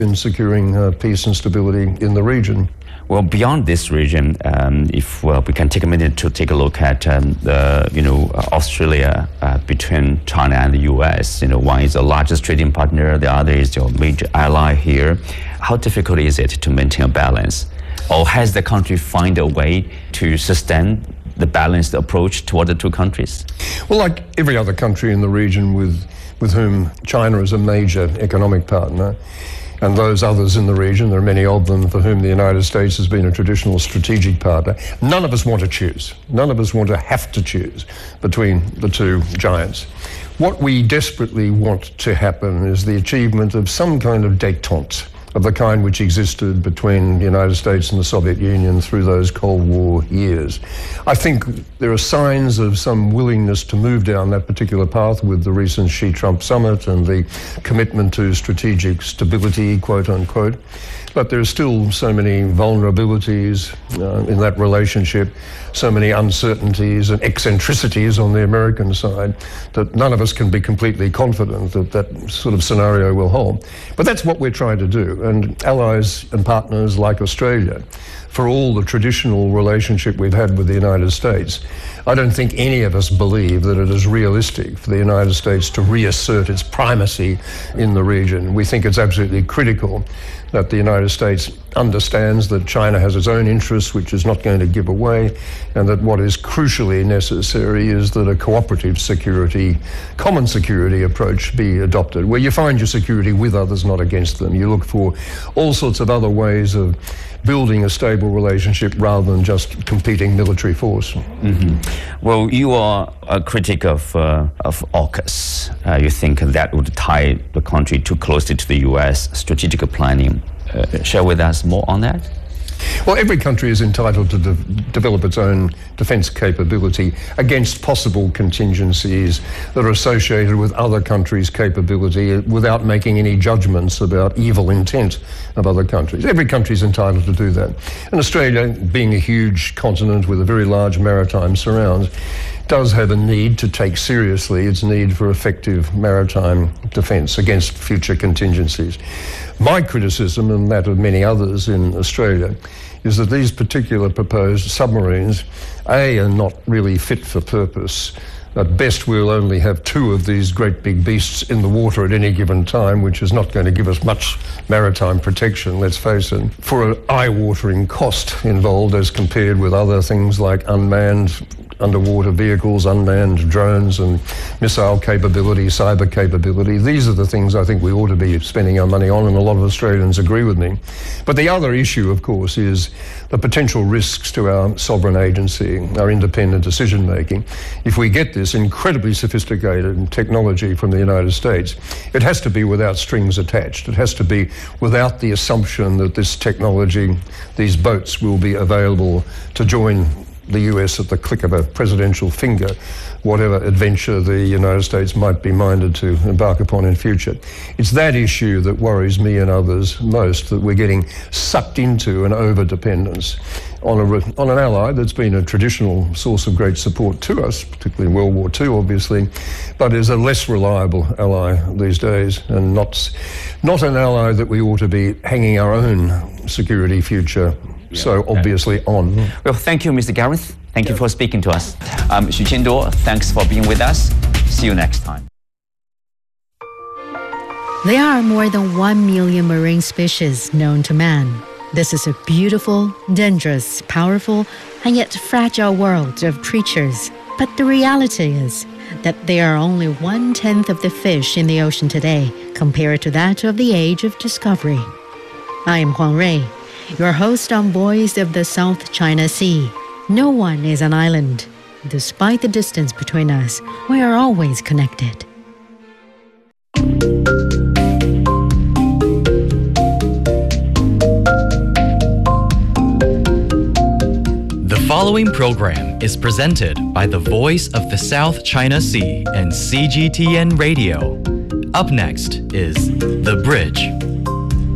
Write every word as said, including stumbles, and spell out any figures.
in securing uh, peace and stability in the region. Well, beyond this region, um, if well, we can take a minute to take a look at um, the, you know, Australia uh, between China and the U S. You know, one is the largest trading partner, the other is your major ally here. How difficult is it to maintain a balance? Or has the country find a way to sustain the balanced approach toward the two countries? Well, like every other country in the region with, with whom China is a major economic partner, and those others in the region, there are many of them for whom the United States has been a traditional strategic partner, none of us want to choose. None of us want to have to choose between the two giants. What we desperately want to happen is the achievement of some kind of détente, of the kind which existed between the United States and the Soviet Union through those Cold War years. I think there are signs of some willingness to move down that particular path with the recent Xi-Trump summit and the commitment to strategic stability, quote unquote. But there are still so many vulnerabilities uh, in that relationship, so many uncertainties and eccentricities on the American side that none of us can be completely confident that that sort of scenario will hold. But that's what we're trying to do. And allies and partners like Australia, for all the traditional relationship we've had with the United States, I don't think any of us believe that it is realistic for the United States to reassert its primacy in the region. We think it's absolutely critical that the United States understands that China has its own interests, which is not going to give away, and that what is crucially necessary is that a cooperative security, common security approach be adopted, where you find your security with others, not against them. You look for all sorts of other ways of building a stable relationship rather than just competing military force. Mm-hmm. Well, you are a critic of uh, of AUKUS. Uh, you think that would tie the country too closely to the U S strategic planning. Uh, share with us more on that? Well, every country is entitled to de- develop its own defence capability against possible contingencies that are associated with other countries' capability without making any judgments about evil intent of other countries. Every country is entitled to do that. And Australia, being a huge continent with a very large maritime surround, does have a need to take seriously its need for effective maritime defence against future contingencies. My criticism, and that of many others in Australia, is that these particular proposed submarines, A, are not really fit for purpose. At best, we'll only have two of these great big beasts in the water at any given time, which is not going to give us much maritime protection, let's face it, for an eye-watering cost involved as compared with other things like unmanned underwater vehicles, unmanned drones and missile capability, cyber capability. These are the things I think we ought to be spending our money on, and a lot of Australians agree with me. But the other issue, of course, is the potential risks to our sovereign agency, our independent decision-making. If we get this incredibly sophisticated technology from the United States, it has to be without strings attached. It has to be without the assumption that this technology, these boats, will be available to join the U S at the click of a presidential finger, whatever adventure the United States might be minded to embark upon in future. It's that issue that worries me and others most, that we're getting sucked into an over-dependence on, a, on an ally that's been a traditional source of great support to us, particularly in World War Two, obviously, but is a less reliable ally these days, and not, not an ally that we ought to be hanging our own security future so obviously on. Well, thank you, Mister Gareth. Thank yeah. you for speaking to us. Um, Xu Qinduo, thanks for being with us. See you next time. There are more than one million marine species known to man. This is a beautiful, dangerous, powerful, and yet fragile world of creatures. But the reality is that there are only one-tenth of the fish in the ocean today compared to that of the age of discovery. I am Huang Rui, your host on Voice of the South China Sea. No one is an island. Despite the distance between us, we are always connected. The following program is presented by the Voice of the South China Sea and C G T N Radio. Up next is The Bridge.